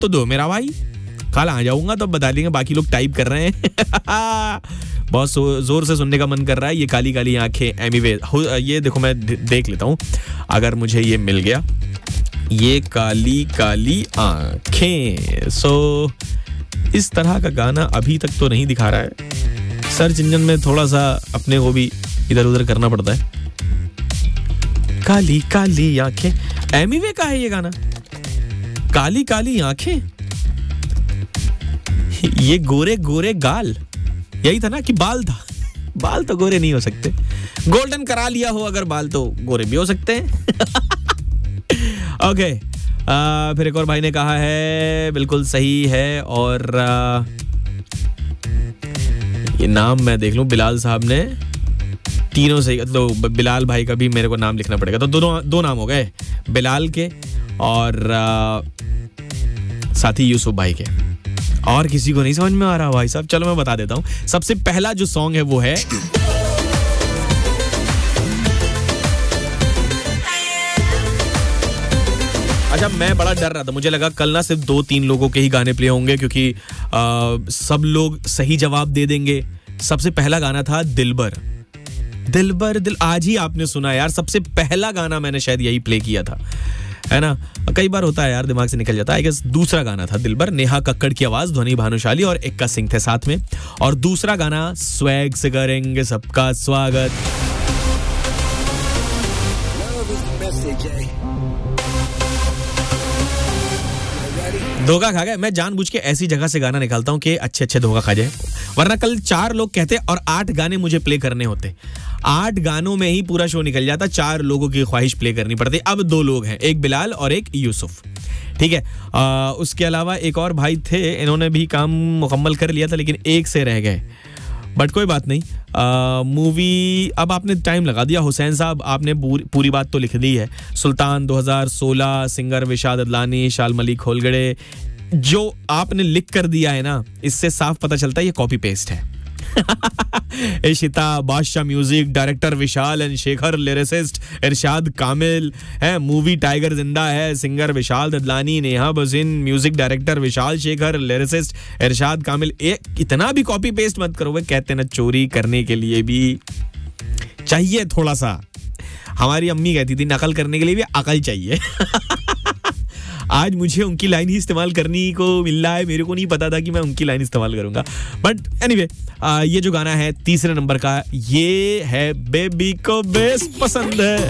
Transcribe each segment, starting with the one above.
तो दो मेरा भाई, कल आ जाऊंगा तो बता देंगे, बाकी लोग टाइप कर रहे हैं। बहुत जोर से सुनने का मन कर रहा है ये काली काली आंखें। एनीवे ये देखो मैं देख लेता हूँ अगर मुझे ये मिल गया, ये काली काली आंखें। सो इस तरह का गाना अभी तक तो नहीं दिखा रहा है। सर्च इंजन में थोड़ा सा अपने को भी इधर उधर करना पड़ता है। काली काली आंखें, एमीवे का है ये गाना, काली काली आंखें। ये गोरे गोरे गाल, यही था ना कि बाल था, बाल तो गोरे नहीं हो सकते, गोल्डन करा लिया हो अगर बाल तो गोरे भी हो सकते हैं। ओके फिर एक और भाई ने कहा है बिल्कुल सही है, और ये नाम मैं देख लूं, बिलाल साहब ने तीनों से, तो बिलाल भाई का भी मेरे को नाम लिखना पड़ेगा, तो दो नाम हो गए, बिलाल के और साथी यूसुफ भाई के, और किसी को नहीं समझ में आ रहा भाई साहब। चलो मैं बता देता हूं। सबसे पहला जो सॉन्ग है वो है अच्छा, मैं बड़ा डर रहा था, मुझे लगा कल ना सिर्फ 2-3 लोगों के ही गाने प्ले होंगे क्योंकि सब लोग सही जवाब दे देंगे। सबसे पहला गाना था दिलबर, दिलबर दिल, आज ही आपने सुना यार, सबसे पहला गाना मैंने शायद यही प्ले किया था, है ना। कई बार होता है यार, दिमाग से निकल जाता है। आई गेस दूसरा गाना था दिलबर, नेहा कक्कड़ की आवाज, ध्वनि भानुशाली और एक्का सिंह थे साथ में। और दूसरा गाना स्वैग से करेंगे सबका स्वागत। धोखा खा गए। मैं जानबूझ के ऐसी जगह से गाना निकालता हूँ कि अच्छे अच्छे धोखा खा जाए, वरना कल 4 लोग कहते और 8 गाने मुझे प्ले करने होते, 8 गानों में ही पूरा शो निकल जाता, 4 लोगों की ख्वाहिश प्ले करनी पड़ती। अब 2 लोग हैं, एक बिलाल और एक यूसुफ, ठीक है। उसके अलावा एक और भाई थे, इन्होंने भी काम मुकम्मल कर लिया था लेकिन एक से रह गए, बट कोई बात नहीं। मूवी अब आपने टाइम लगा दिया, हुसैन साहब आपने पूरी बात तो लिख दी है। सुल्तान 2016, सिंगर विशाद अदलानी, शाल मलिक होलगड़े, जो आपने लिख कर दिया है ना, इससे साफ पता चलता है ये कॉपी पेस्ट है। इशिता बादशाह music director Vishal and Shekhar, lyricist इरशाद कामिल है, मूवी टाइगर जिंदा है, singer Vishal Dadlani, Neha Bassein, music director Vishal Shekhar, lyricist इरशाद कामिल। इतना भी कॉपी पेस्ट मत करो, वे कहते ना चोरी करने के लिए भी चाहिए थोड़ा सा। हमारी अम्मी कहती थी नकल करने के लिए भी अकल चाहिए। आज मुझे उनकी लाइन ही इस्तेमाल करनी को मिल रहा है, मेरे को नहीं पता था कि मैं उनकी लाइन इस्तेमाल करूंगा, बट एनीवे ये जो गाना है तीसरे नंबर का, ये है बेबी को बेस पसंद है।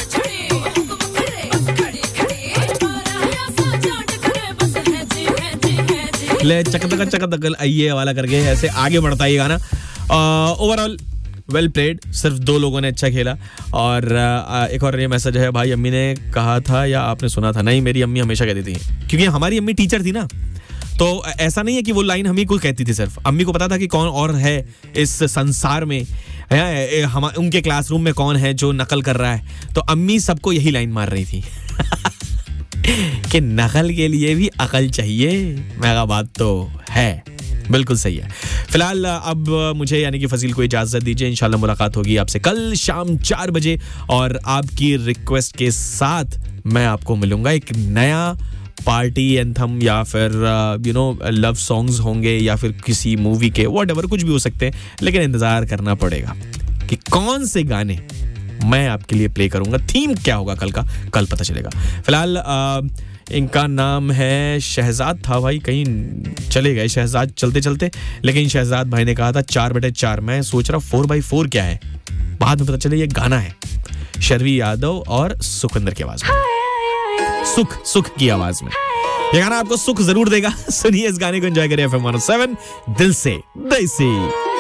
ले चकदक चकदक ये वाला करके ऐसे आगे बढ़ता है ये गाना। ओवरऑल वेल प्लेड, सिर्फ 2 लोगों ने अच्छा खेला। और एक और ये मैसेज है, भाई अम्मी ने कहा था या आपने सुना था? नहीं, मेरी अम्मी हमेशा कहती थी, क्योंकि हमारी अम्मी टीचर थी ना, तो ऐसा नहीं है कि वो लाइन हम ही को कहती थी, सिर्फ अम्मी को पता था कि कौन और है इस संसार में, हम उनके क्लासरूम में कौन है जो नकल कर रहा है, तो अम्मी सबको यही लाइन मार रही थी कि नकल के लिए भी अकल चाहिए। मेरा बात तो है, बिल्कुल सही है। फिलहाल अब मुझे यानी कि फजील को इजाजत दीजिए, इंशाल्लाह मुलाकात होगी आपसे कल शाम 4 बजे, और आपकी रिक्वेस्ट के साथ मैं आपको मिलूंगा। एक नया पार्टी एंथम या फिर लव सॉन्ग्स होंगे या फिर किसी मूवी के, व्हाटएवर, कुछ भी हो सकते हैं, लेकिन इंतजार करना पड़ेगा कि कौन से गाने मैं आपके लिए प्ले करूंगा। थीम क्या होगा कल का, कल पता चलेगा। फिलहाल इनका नाम है शहजाद था भाई, कहीं चले गए शहजाद चलते चलते, लेकिन शहजाद भाई ने कहा था 4/4। मैं सोच रहा 4/4 क्या है, बाद में पता चले ये गाना है शर्वी यादव और सुखविंदर की आवाज में, सुख की आवाज में। ये गाना आपको सुख जरूर देगा। सुनिए इस गाने को, एंजॉय करिए FM 107 दिल से देसी।